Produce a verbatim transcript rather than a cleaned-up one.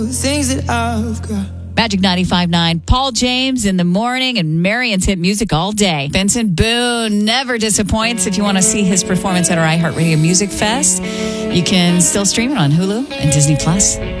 Things that I've got. Magic ninety-five point nine. Paul James in the morning and Marion's hit music all day. Benson Boone never disappoints. If you want to see his performance at our iHeartRadio Music Fest, you can still stream it on Hulu and Disney Plus.